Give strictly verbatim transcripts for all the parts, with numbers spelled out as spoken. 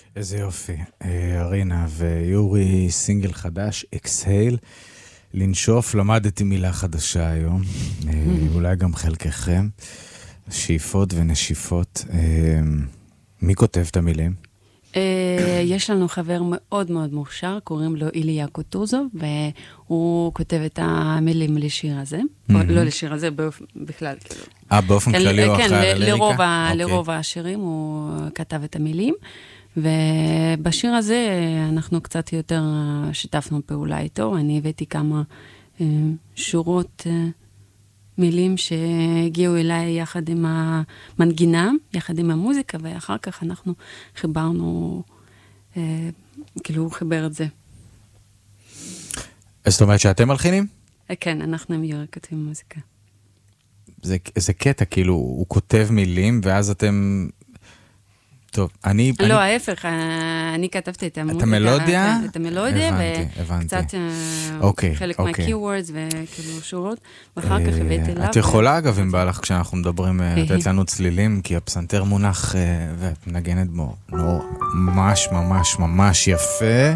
איזה יופי. ארינה ויורי, סינגל חדש, אקסהייל, לנשוף, למדתי מילה חדשה היום, אולי גם חלקכם, שאיפות ונשיפות. מי כותב את המילים? יש לנו חבר מאוד מאוד מוכשר, קוראים לו איליה קוטוזוב, והוא כותב את המילים לשיר הזה, לא לשיר הזה, בכלל. אה, באופן כללי או אחרי הלריקה? לרוב השירים הוא כתב את המילים, ובשיר הזה אנחנו קצת יותר שיתפנו פעולה איתו, אני הבאתי כמה שורות מילים שהגיעו אליי יחד עם המנגינה, יחד עם המוזיקה, ואחר כך אנחנו חיברנו, כאילו הוא חיבר את זה. זאת אומרת שאתם מלחינים? כן, אנחנו עם יורי כותבים מוזיקה. זה, זה קטע, כאילו, הוא כותב מילים, ואז אתם... טוב, אני... לא, אני... ההפך, אני כתבתי את המוזיקה. את המלודיה? את המלודיה, הבנתי, הבנתי. וקצת אוקיי, חלק אוקיי. מה-keywords וכאילו שורות, ואחר כך הבאתי לה. את יכולה, אגב, אם בא לך, כשאנחנו מדברים, לתת לנו צלילים, כי הפסנתר מונח, ואת מנגנת בו, ממש, ממש, ממש יפה.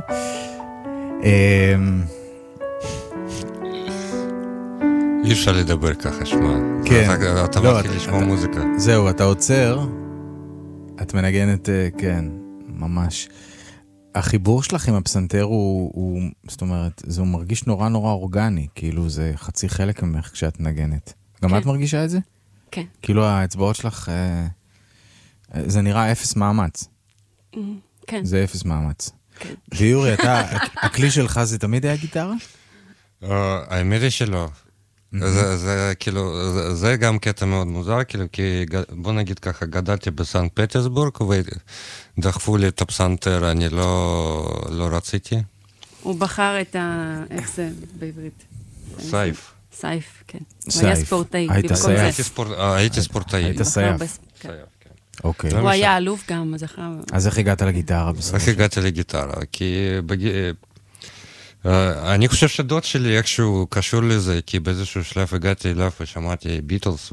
אי אפשר לדבר ככה, שמע. כן. אתה מתחיל לשמוע מוזיקה. זהו, אתה עוצר, את מנגנת, כן, ממש. החיבור שלך עם הפסנתר הוא, הוא, זאת אומרת, זה הוא מרגיש נורא נורא אורגני, כאילו זה חצי חלק ממך כשאת מנגנת. גם כן. את מרגישה את זה? כן. כאילו האצבעות שלך, זה נראה אפס מאמץ. כן. זה אפס מאמץ. כן. ויורי, אתה, הכלי שלך זה תמיד היה גיטרה? האמת היא שלא. זה, זה, כאילו, זה, זה גם קטע מאוד מוזר, כאילו, כי בוא נגיד ככה, גדלתי בסן פטרסבורג, ודחפו לי את הפסנתר, אני לא, לא רציתי. הוא בחר את ה... איך זה בעברית? סייף. סייף, כן. סייף. הוא היה ספורטאי. היית סייף. הייתי, ספור... הייתי ספורטאי. היית סייף. סייף, כן. אוקיי. הוא היה אלוף גם, זכר. אז איך הגעת לגיטרה בסוף? איך הגעתי לגיטרה? כי בג... אני חושב שדוד שלי איכשהו קשור לזה, כי באיזשהו שלב הגעתי אליו ושמעתי ביטלס,